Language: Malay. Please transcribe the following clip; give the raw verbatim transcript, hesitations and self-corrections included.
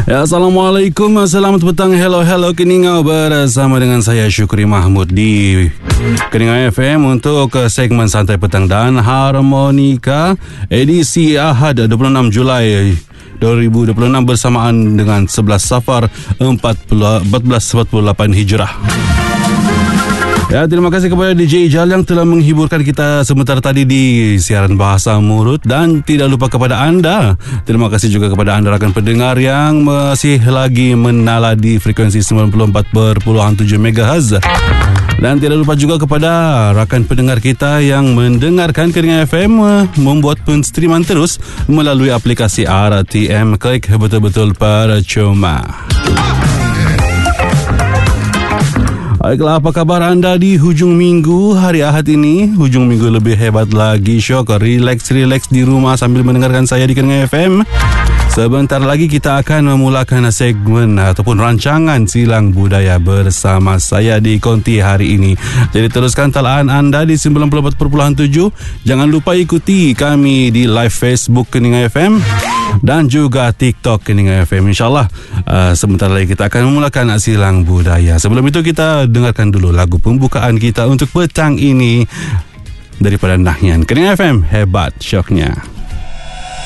Ya, Assalamualaikum, selamat petang, hello hello Keningau, bersama dengan saya Syukri Mahmud di Keningau F M untuk segmen Santai Petang dan Harmonika edisi Ahad dua puluh enam Julai dua ribu dua puluh enam bersamaan dengan sebelas Safar empat belas empat puluh lapan Hijrah. Ya, terima kasih kepada D J Ijal yang telah menghiburkan kita sebentar tadi di siaran bahasa Murut, dan tidak lupa kepada anda. Terima kasih juga kepada anda rakan pendengar yang masih lagi menala di frekuensi sembilan puluh empat perpuluhan tujuh megahertz. Dan tidak lupa juga kepada rakan pendengar kita yang mendengarkan Keningau F M membuat penstreaman terus melalui aplikasi R T M. Klik betul-betul percuma. Baiklah, apa kabar anda di hujung minggu hari Ahad ini? Hujung minggu lebih hebat lagi, syok. Relax-relax di rumah sambil mendengarkan saya di Keningau F M. Sebentar lagi kita akan memulakan segmen ataupun rancangan Silang Budaya bersama saya di Konti hari ini. Jadi teruskan talaan anda di sembilan puluh empat perpuluhan tujuh. Jangan lupa ikuti kami di live Facebook Keningau F M dan juga TikTok Keningau F M. InsyaAllah uh, sebentar lagi kita akan memulakan Silang Budaya. Sebelum itu kita dengarkan dulu lagu pembukaan kita untuk petang ini daripada Nahyan. Keningau F M, hebat syoknya.